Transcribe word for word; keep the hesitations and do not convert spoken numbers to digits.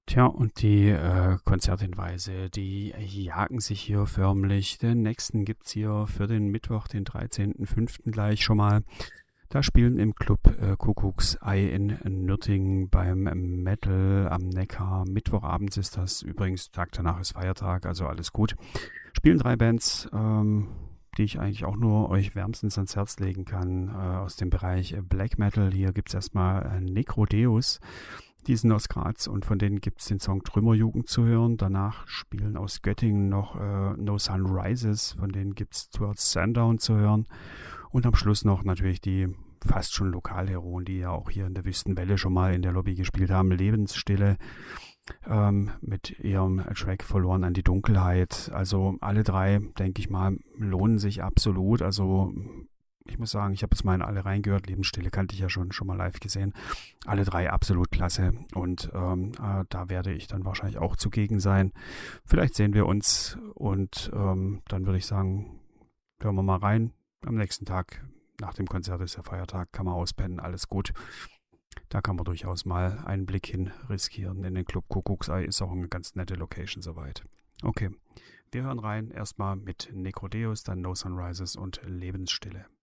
Tja, und die äh, Konzerthinweise, die jagen sich hier förmlich. Den nächsten gibt's hier für den Mittwoch, den dreizehnten fünften gleich schon mal. Da spielen im Club äh, Kuckucksei in Nürtingen beim Metal am Neckar. Mittwochabends ist das, übrigens Tag danach ist Feiertag, also alles gut. Spielen drei Bands, ähm, die ich eigentlich auch nur euch wärmstens ans Herz legen kann, äh, aus dem Bereich äh, Black Metal. Hier gibt's erstmal äh, Necrodeus. Die sind aus Graz und von denen gibt's den Song Trümmerjugend zu hören. Danach spielen aus Göttingen noch äh, No Sun Rises, von denen gibt's Towards Sundown zu hören. Und am Schluss noch natürlich die fast schon Lokalheroen, die ja auch hier in der Wüstenwelle schon mal in der Lobby gespielt haben. Lebensstille ähm, mit ihrem Track Verloren an die Dunkelheit. Also alle drei, denke ich mal, lohnen sich absolut. Also ich muss sagen, ich habe jetzt mal in alle reingehört. Lebensstille kannte ich ja schon, schon mal live gesehen. Alle drei absolut klasse. Und ähm, äh, da werde ich dann wahrscheinlich auch zugegen sein. Vielleicht sehen wir uns und ähm, dann würde ich sagen, hören wir mal rein. Am nächsten Tag, nach dem Konzert ist ja Feiertag, kann man auspennen, alles gut. Da kann man durchaus mal einen Blick hin riskieren. In den Club Kuckucksei ist auch eine ganz nette Location soweit. Okay, wir hören rein. Erstmal mit Necrodeus, dann No Sunrises und Lebensstille.